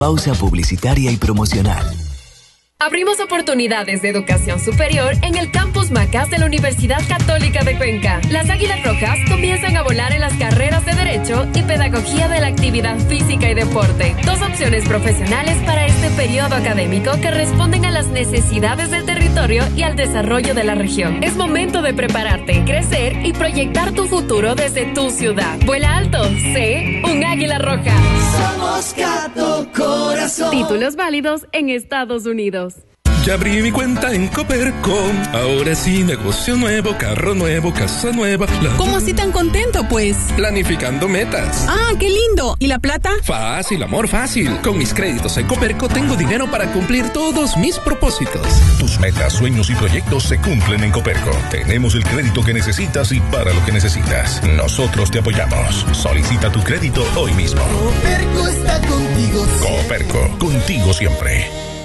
Pausa publicitaria y promocional. Abrimos oportunidades de educación superior en el Campus Macás de la Universidad Católica de Cuenca. Las Águilas Rojas comienzan a volar en las carreras de Derecho y Pedagogía de la Actividad Física y Deporte. 2 opciones profesionales para este periodo académico que responden a las necesidades del territorio y al desarrollo de la región. Es momento de prepararte, crecer y proyectar tu futuro desde tu ciudad. Vuela alto, sé un Águila Roja. Somos Cato Corazón. Títulos válidos en Estados Unidos. Ya abrí mi cuenta en Coperco. Ahora sí, negocio nuevo, carro nuevo, casa nueva. ¿Cómo así tan contento, pues? Planificando metas. ¡Ah, qué lindo! ¿Y la plata? Fácil, amor, fácil. Con mis créditos en Coperco tengo dinero para cumplir todos mis propósitos. Tus metas, sueños y proyectos se cumplen en Coperco. Tenemos el crédito que necesitas y para lo que necesitas. Nosotros te apoyamos. Solicita tu crédito hoy mismo. Coperco está contigo. Coperco, contigo siempre.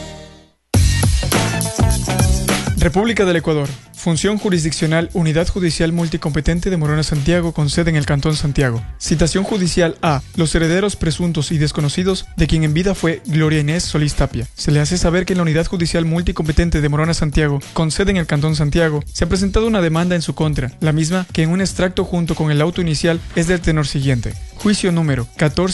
República del Ecuador. Función jurisdiccional, Unidad Judicial Multicompetente de Morona Santiago, con sede en el Cantón Santiago. Citación judicial A. Los herederos presuntos y desconocidos de quien en vida fue Gloria Inés Solís Tapia. Se le hace saber que en la Unidad Judicial Multicompetente de Morona Santiago, con sede en el Cantón Santiago, se ha presentado una demanda en su contra, la misma que en un extracto junto con el auto inicial es del tenor siguiente. Juicio número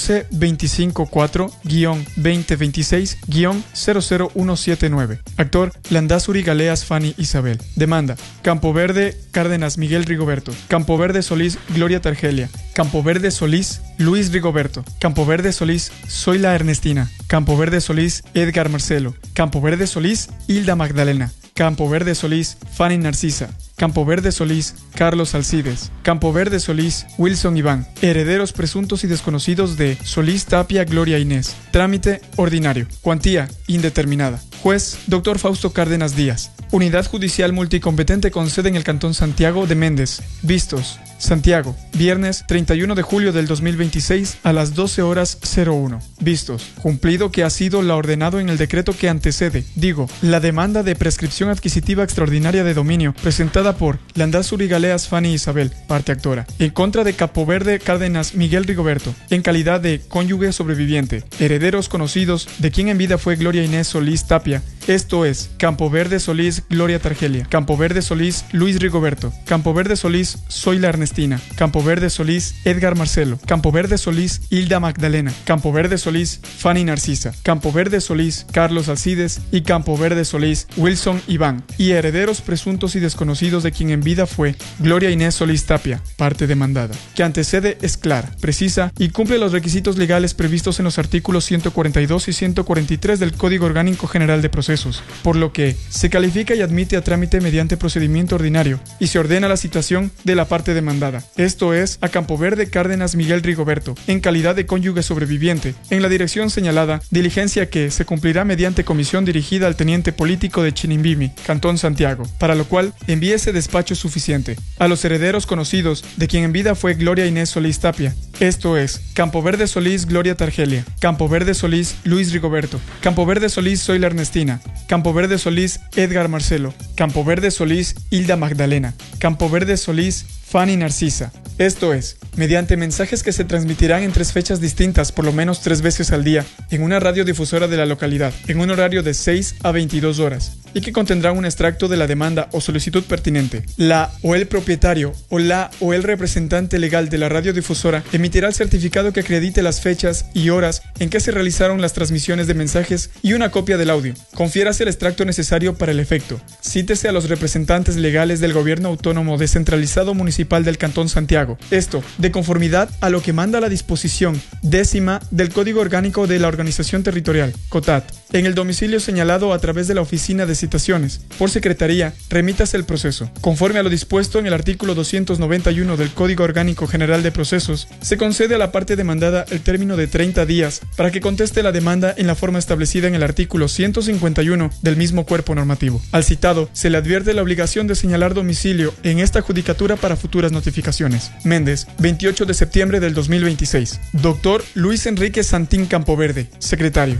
14254-2026-00179. Actor Landazuri Galeas Fanny Isabel. Demanda Campo Verde Cárdenas Miguel Rigoberto. Campo Verde Solís Gloria Targelia. Campo Verde Solís Luis Rigoberto. Campo Verde Solís Zoila Ernestina. Campo Verde Solís Edgar Marcelo. Campo Verde Solís Hilda Magdalena. Campo Verde Solís Fanny Narcisa. Campo Verde Solís Carlos Alcides. Campo Verde Solís Wilson Iván. Herederos presuntos y desconocidos de Solís Tapia Gloria Inés. Trámite ordinario. Cuantía indeterminada. Juez Dr. Fausto Cárdenas Díaz. Unidad Judicial Multicompetente con sede en el Cantón Santiago de Méndez. Vistos. Santiago, viernes 31 de julio del 2026 a las 12:01. Vistos. Cumplido que ha sido la ordenado en el decreto que antecede, la demanda de prescripción adquisitiva extraordinaria de dominio presentada por Landazuri Galeas Fanny Isabel, parte actora, en contra de Campo Verde Cárdenas Miguel Rigoberto, en calidad de cónyuge sobreviviente, herederos conocidos de quien en vida fue Gloria Inés Solís Tapia, esto es, Campo Verde Solís Gloria Targelia, Campo Verde Solís Luis Rigoberto, Campo Verde Solís Zoila Ernestina, Campo Verde Solís Edgar Marcelo, Campo Verde Solís Hilda Magdalena, Campo Verde Solís Fanny Narcisa, Campo Verde Solís Carlos Alcides y Campo Verde Solís Wilson Iván, y herederos presuntos y desconocidos de quien en vida fue Gloria Inés Solís Tapia, parte demandada, que antecede es clara, precisa y cumple los requisitos legales previstos en los artículos 142 y 143 del Código Orgánico General de Procesos, por lo que se califica y admite a trámite mediante procedimiento ordinario y se ordena la citación de la parte demandada, esto es, a Campo Verde Cárdenas Miguel Rigoberto, en calidad de cónyuge sobreviviente, en la dirección señalada, diligencia que se cumplirá mediante comisión dirigida al teniente político de Chinimbimi, Cantón Santiago, para lo cual envíe ese despacho suficiente a los herederos conocidos de quien en vida fue Gloria Inés Solís Tapia, esto es, Campo Verde Solís Gloria Targelia, Campo Verde Solís Luis Rigoberto, Campo Verde Solís Zoila Ernestina, Campo Verde Solís Edgar Marcelo, Campo Verde Solís Hilda Magdalena, Campo Verde Solís Fanny Narcisa. Esto es, mediante mensajes que se transmitirán en 3 fechas distintas por lo menos 3 veces al día en una radiodifusora de la localidad, en un horario de 6 a 22 horas, y que contendrán un extracto de la demanda o solicitud pertinente. La o el propietario o la o el representante legal de la radiodifusora emitirá el certificado que acredite las fechas y horas en que se realizaron las transmisiones de mensajes y una copia del audio. Confiérase el extracto necesario para el efecto. Cítese a los representantes legales del Gobierno Autónomo Descentralizado Municipal del Cantón Santiago. Esto, de conformidad a lo que manda la disposición 10ª del Código Orgánico de la Organización Territorial, COTAT, en el domicilio señalado a través de la Oficina de Citaciones. Por Secretaría, remítase el proceso. Conforme a lo dispuesto en el artículo 291 del Código Orgánico General de Procesos, se concede a la parte demandada el término de 30 días para que conteste la demanda en la forma establecida en el artículo 151 del mismo cuerpo normativo. Al citado, se le advierte la obligación de señalar domicilio en esta judicatura para futuras notificaciones. Méndez, 28 de septiembre del 2026. Doctor Luis Enrique Santín Campoverde, secretario.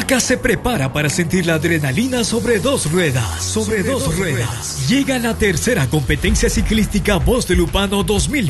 Maca se prepara para sentir la adrenalina sobre dos ruedas. Llega la tercera competencia ciclística Voz de Lupano 2020.